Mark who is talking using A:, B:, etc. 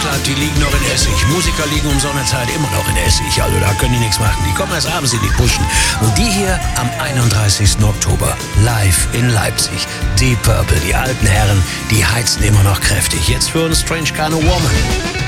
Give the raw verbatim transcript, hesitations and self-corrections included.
A: gesagt, die liegen noch in Essig. Musiker liegen um so eine Zeit immer noch in Essig. Also da können die nichts machen. Die kommen erst abends in die Puschen. Und die hier am einunddreißigsten Oktober live in Leipzig. Deep Purple, die alten Herren, die heizen immer noch kräftig. Jetzt für uns Strange Kind of Woman.